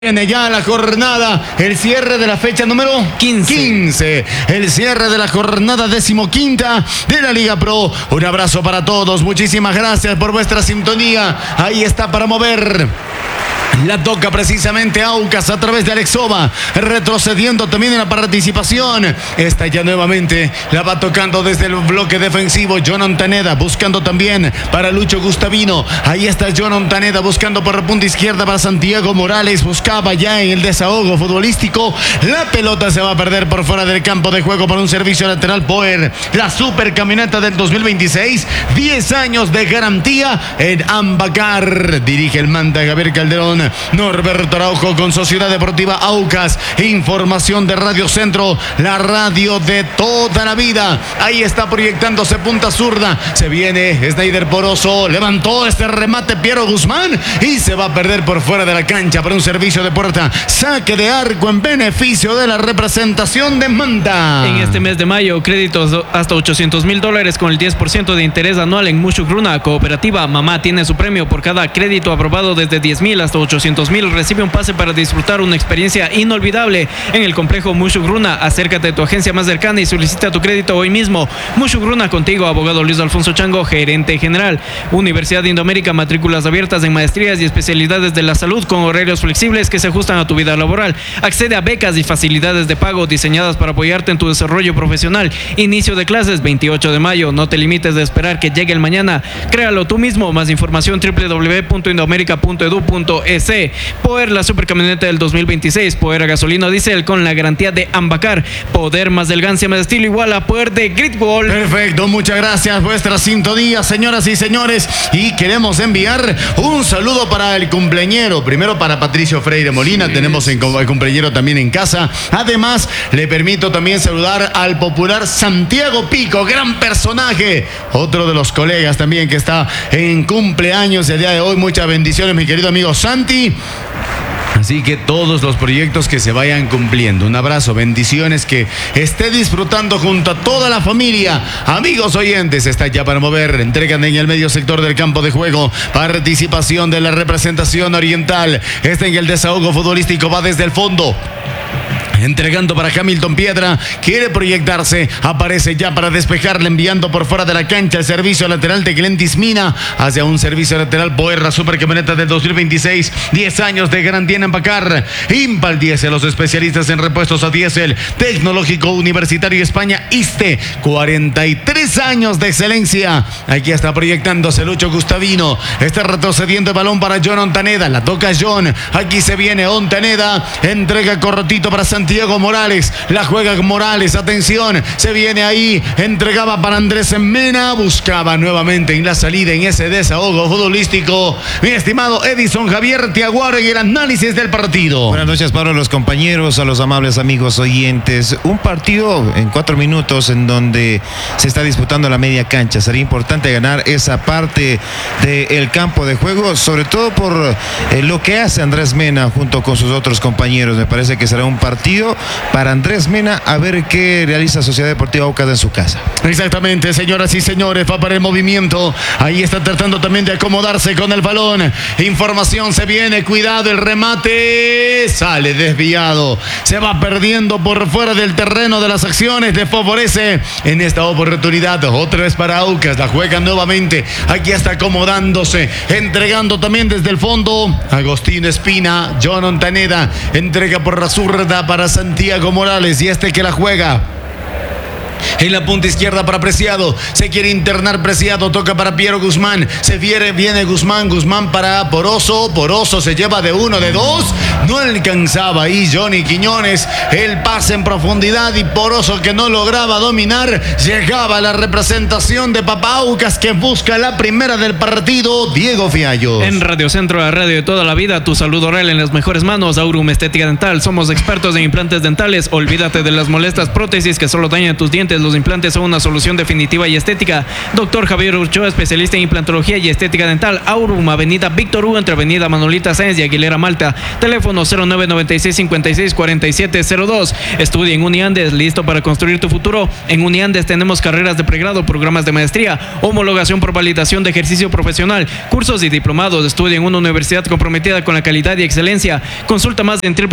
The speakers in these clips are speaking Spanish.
Viene ya la jornada, el cierre de la fecha número 15. El cierre de la jornada 15ª de la Liga Pro. Un abrazo para todos, muchísimas gracias por vuestra sintonía. Ahí está para mover. La toca precisamente Aucas a través de Alexova, retrocediendo también en la participación. Esta ya nuevamente la va tocando desde el bloque defensivo John Ontaneda, buscando también para Lucho Gustavino. Ahí está John Ontaneda buscando por la punta izquierda para Santiago Morales. Buscaba ya en el desahogo futbolístico. La pelota se va a perder por fuera del campo de juego para un servicio lateral. Poer, la super camioneta del 2026, 10 años de garantía en Ambacar. Dirige el manta Javier Calderón. Norberto Araujo con Sociedad Deportiva Aucas. Información de Radio Centro, la radio de toda la vida. Ahí está proyectándose punta zurda. Se viene Snyder Poroso. Levantó este remate Piero Guzmán y se va a perder por fuera de la cancha para un servicio de puerta. Saque de arco en beneficio de la representación de Manta. En este mes de mayo, créditos hasta $800,000 con el 10% de interés anual en Mushugruna Cooperativa. Mamá tiene su premio por cada crédito aprobado desde 10,000 hasta 800,000. Recibe un pase para disfrutar una experiencia inolvidable en el complejo Mushugruna. Acércate a tu agencia más cercana y solicita tu crédito hoy mismo. Mushugruna contigo, abogado Luis Alfonso Chango, gerente general. Universidad de Indoamérica, matrículas abiertas en maestrías y especialidades de la salud con horarios flexibles que se ajustan a tu vida laboral. Accede a becas y facilidades de pago diseñadas para apoyarte en tu desarrollo profesional. Inicio de clases 28 de mayo. No te limites de esperar que llegue el mañana. Créalo tú mismo. Más información www.indoamerica.edu.es. Poder, la supercamioneta del 2026. Poder a gasolina diésel con la garantía de Ambacar. Poder más elegancia más estilo igual a poder de Gridwall. Perfecto, muchas gracias vuestra sintonía, señoras y señores. Y queremos enviar un saludo para el cumpleañero. Primero para Patricio Freire Molina. Sí. Tenemos el cumpleañero también en casa. Además, le permito también saludar al popular Santiago Pico, gran personaje. Otro de los colegas también que está en cumpleaños el día de hoy. Muchas bendiciones, mi querido amigo Santi. Así que todos los proyectos que se vayan cumpliendo. Un abrazo, bendiciones, que esté disfrutando junto a toda la familia. Amigos oyentes, está ya para mover. Entregan en el medio sector del campo de juego. Participación de la representación oriental. Está en el desahogo futbolístico, va desde el fondo. Entregando para Hamilton Piedra, quiere proyectarse, aparece ya para despejarle, enviando por fuera de la cancha el servicio lateral de Glentis Mina, hacia un servicio lateral Poer, la supercamioneta del 2026, 10 años de garantía en Ambacar. Impal Diesel, los especialistas en repuestos a diésel, Tecnológico Universitario España, ISTE, 43 años de excelencia. Aquí está proyectándose Lucho Gustavino, está retrocediendo el balón para John Ontaneda, la toca John, aquí se viene Ontaneda, entrega cortito para Santiago Morales, la juega Morales, atención, se viene ahí, entregaba para Andrés Mena, buscaba nuevamente en la salida en ese desahogo futbolístico, mi estimado Edison Javier Tiaguar en el análisis del partido. Buenas noches para los compañeros, a los amables amigos oyentes. Un partido en 4 minutos en donde se está disputando la media cancha. Sería importante ganar esa parte del campo de juego, sobre todo por lo que hace Andrés Mena junto con sus otros compañeros. Me parece que será un partido para Andrés Mena, a ver qué realiza Sociedad Deportiva Aucas en su casa. Exactamente, señoras y señores, va para el movimiento. Ahí está tratando también de acomodarse con el balón. Información, se viene, cuidado, el remate sale desviado, se va perdiendo por fuera del terreno de las acciones. Le favorece en esta oportunidad. Otra vez para Aucas, la juega nuevamente. Aquí está acomodándose, entregando también desde el fondo. Agostín Espina, John Ontaneda, entrega por la zurda para Santiago Morales, y este que la juega en la punta izquierda para Preciado, se quiere internar Preciado, toca para Piero Guzmán, se viene Guzmán para Poroso se lleva de uno, de dos, no alcanzaba ahí Johnny Quiñones, el pase en profundidad, y Poroso, que no lograba dominar, llegaba a la representación de Papá Aucas, que busca la primera del partido, Diego Fiallos. En Radio Centro, la radio de toda la vida, tu salud oral en las mejores manos. Aurum Estética Dental, somos expertos en implantes dentales. Olvídate de las molestas prótesis que solo dañan tus dientes. Los implantes son una solución definitiva y estética. Doctor Javier Urchoa, especialista en implantología y estética dental. Aurum, Avenida Víctor Hugo, entre Avenida Manolita Sáenz y Aguilera Malta. Teléfono teléfono 0996-564702. Estudia en Uniandes, listo para construir tu futuro. En Uniandes tenemos carreras de pregrado, programas de maestría, homologación por validación de ejercicio profesional, cursos y diplomados. Estudia en una universidad comprometida con la calidad y excelencia. Consulta más en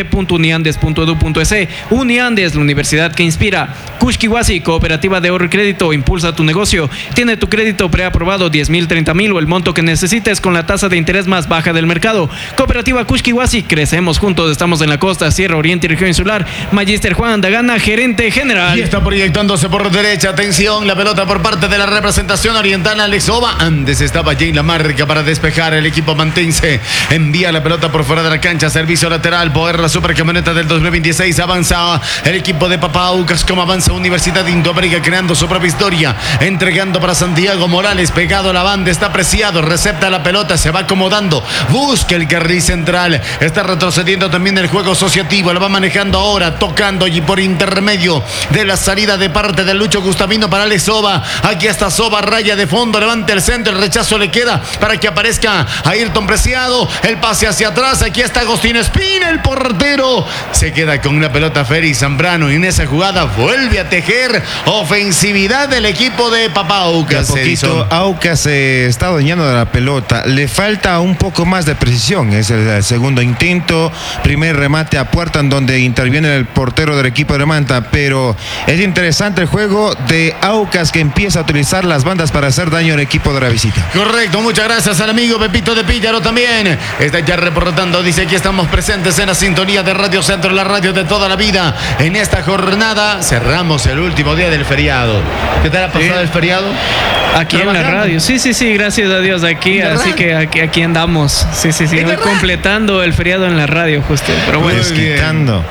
www.uniandes.edu.es. Uniandes, la universidad que inspira. Kushkiwasi, cooperativa de ahorro y crédito, impulsa tu negocio. Tiene tu crédito preaprobado 10,000, 30,000 o el monto que necesites con la tasa de interés más baja del mercado. Cooperativa Kushkiwasi, crecemos juntos. Estamos en la costa, Sierra Oriente y región insular. Magister Juan Dagana, gerente general. Y está proyectándose por derecha. Atención, la pelota por parte de la representación oriental. Alex Ova. Antes estaba Jane Lamarca para despejar. El equipo mantense envía la pelota por fuera de la cancha. Servicio lateral. Poder la supercamioneta del 2026. Avanza el equipo de Papa Aucas. Como avanza Universidad de Indoamérica, creando su propia historia. Entregando para Santiago Morales. Pegado a la banda. Está apreciado. Recepta la pelota. Se va acomodando. Busca el carril central. Está retrocediendo también el juego asociativo. Lo va manejando ahora. Tocando y por intermedio de la salida de parte de Lucho Gustavino para Alex Ova. Aquí está Soba. Raya de fondo. Levanta el centro. El rechazo le queda para que aparezca Ayrton Preciado. El pase hacia atrás. Aquí está Agustín Espina. El portero se queda con una pelota. Félix Zambrano. Y en esa jugada vuelve a tejer ofensividad del equipo de Papa Aucas. De a poquito Aucas se está adueñando de la pelota. Le falta un poco más de precisión. Es el segundo intento. Primer remate a puerta en donde interviene el portero del equipo de Manta. Pero es interesante el juego de Aucas, que empieza a utilizar las bandas para hacer daño al equipo de la visita. Correcto, muchas gracias al amigo Pepito de Píllaro también. Está ya reportando, dice: aquí estamos presentes en la sintonía de Radio Centro, la radio de toda la vida. En esta jornada cerramos el último día del feriado. ¿Qué tal ha pasado el feriado? Aquí en la radio. Sí, gracias a Dios aquí. Así que aquí andamos. Sí. Hoy completando el feriado en la radio justo. Pero bueno. Desquitando.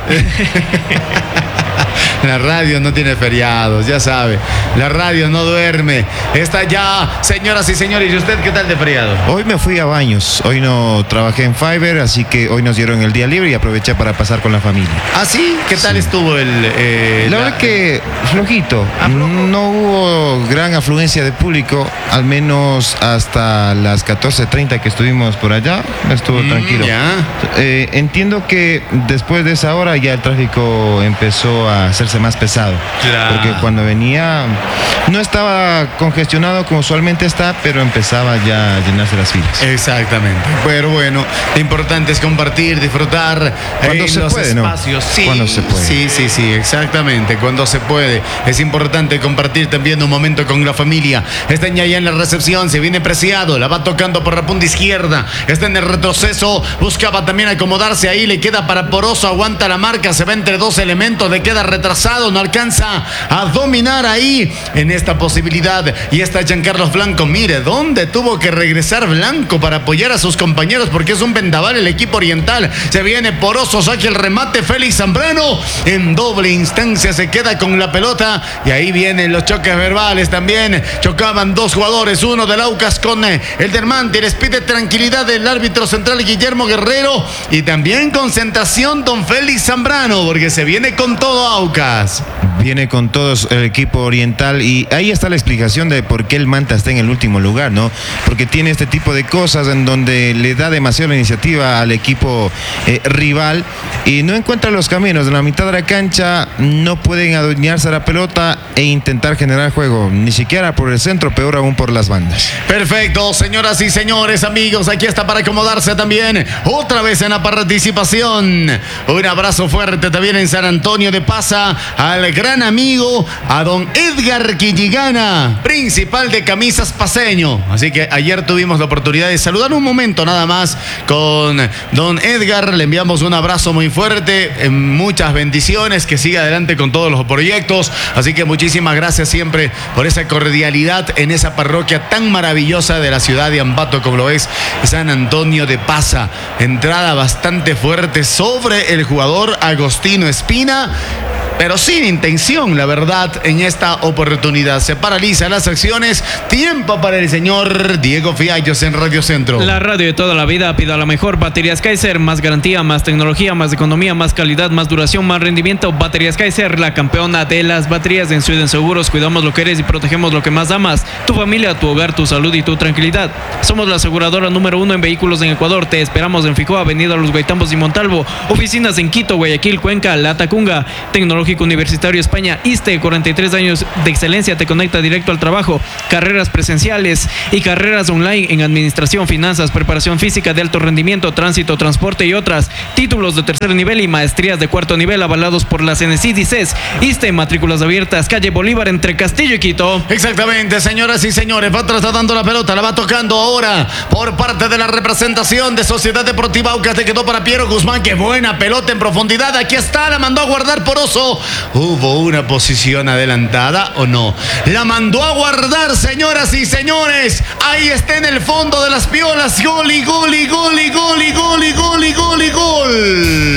La radio no tiene feriados, ya sabe. La radio no duerme. Está ya, señoras y señores. ¿Y usted qué tal de feriado? Hoy me fui a Baños. Hoy no trabajé en Fiverr, así que hoy nos dieron el día libre y aproveché para pasar con la familia. ¿Ah, sí? ¿Qué tal estuvo la verdad que flojito. No hubo gran afluencia de público, al menos hasta las 14:30 que estuvimos por allá. Estuvo tranquilo. Ya. Entiendo que después de esa hora ya el tráfico empezó a hacerse más pesado. Claro. Porque cuando venía no estaba congestionado como usualmente está, pero empezaba ya a llenarse las filas. Exactamente. Pero bueno, lo importante es compartir, disfrutar cuando se los puede, espacios. ¿no? Sí, cuando se puede. Sí, exactamente. Cuando se puede. Es importante compartir también un momento con la familia. Está ya en la recepción, se viene Preciado, la va tocando por la punta izquierda. Está en el retroceso, buscaba también acomodarse ahí, le queda para Poroso, aguanta la marca, se va entre dos elementos, le queda retrasado, no alcanza a dominar ahí en esta posibilidad. Y está Giancarlos Blanco. Mire, ¿dónde tuvo que regresar Blanco para apoyar a sus compañeros? Porque es un vendaval el equipo oriental. Se viene Poroso, saque el remate, Félix Zambrano en doble instancia se queda con la pelota. Y ahí vienen los choques verbales también. Chocaban dos jugadores, uno del Aucas con el del Mante. Les pide tranquilidad del árbitro central Guillermo Guerrero. Y también concentración don Félix Zambrano, porque se viene con todo Aucas. Viene con todos el equipo oriental y ahí está la explicación de por qué el Manta está en el último lugar, ¿no? Porque tiene este tipo de cosas en donde le da demasiado la iniciativa al equipo rival y no encuentra los caminos. En la mitad de la cancha no pueden adueñarse a la pelota e intentar generar juego, ni siquiera por el centro, peor aún por las bandas. Perfecto, señoras y señores, amigos, aquí está para acomodarse también otra vez en la participación. Un abrazo fuerte también en San Antonio de Pasa al gran amigo, a don Edgar Quilligana, principal de Camisas Paceño. Así que ayer tuvimos la oportunidad de saludar un momento nada más con don Edgar. Le enviamos un abrazo muy fuerte, muchas bendiciones, que siga adelante con todos los proyectos. Así que muchísimas gracias siempre por esa cordialidad en esa parroquia tan maravillosa de la ciudad de Ambato como lo es San Antonio de Pasa. Entrada bastante fuerte sobre el jugador Agostino Espina. pero sin intención, la verdad, en esta oportunidad. Se paralizan las acciones. Tiempo para el señor Diego Fiallos en Radio Centro. La radio de toda la vida, pida la mejor. Baterías Kaiser, más garantía, más tecnología, más economía, más calidad, más duración, más rendimiento. Baterías Kaiser, la campeona de las baterías. En Sweden Seguros cuidamos lo que eres y protegemos lo que más amas. Tu familia, tu hogar, tu salud y tu tranquilidad. Somos la aseguradora número 1 en vehículos en Ecuador. Te esperamos en Ficoa, Avenida Los Gaitambos y Montalvo. Oficinas en Quito, Guayaquil, Cuenca, La Tacunga. Tecnológico Universitario España, ISTE, 43 años de excelencia, te conecta directo al trabajo. Carreras presenciales y carreras online en administración, finanzas, preparación física de alto rendimiento, tránsito, transporte y otras. Títulos de tercer nivel y maestrías de cuarto nivel avalados por la CNCID y CES. ISTE, matrículas abiertas, calle Bolívar entre Castillo y Quito. Exactamente, señoras y señores, va trasladando la pelota, la va tocando ahora por parte de la representación de Sociedad Deportiva Aucas. Le quedó para Piero Guzmán, qué buena pelota en profundidad, aquí está, la mandó a guardar Poroso. ¿Hubo una posición adelantada o no? La mandó a guardar, señoras y señores, ahí está en el fondo de las piolas, gol y gol y gol y gol y gol y gol y gol y gol.